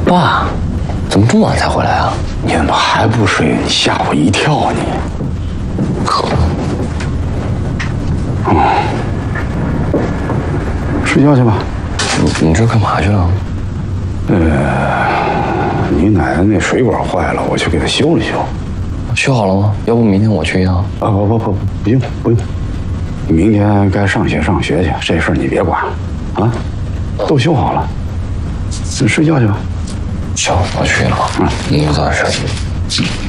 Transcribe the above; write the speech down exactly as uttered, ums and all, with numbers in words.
爸，怎么这么晚才回来啊？ 你怎么还不睡？你吓我一跳你！ 可恶！ 嗯，睡觉去吧。 你你这干嘛去了？ 呃，你奶奶那水管坏了，我去给她修了修。 修好了吗？要不明天我去一趟？ 啊，不不不，不用不用，你明天该上学上学去，这事儿你别管，啊，都修好了，睡觉去吧。 行，我去了。嗯，你早点睡。